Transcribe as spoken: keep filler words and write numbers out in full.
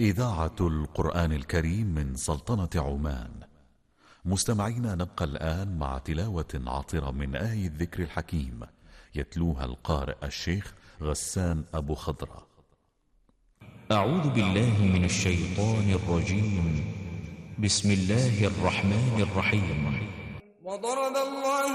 إذاعة القرآن الكريم من سلطنة عمان. مستمعينا، نبقى الآن مع تلاوة عطرة من آية الذكر الحكيم يتلوها القارئ الشيخ غسان أبو خضرة. أعوذ بالله من الشيطان الرجيم. بسم الله الرحمن الرحيم. وضرب الله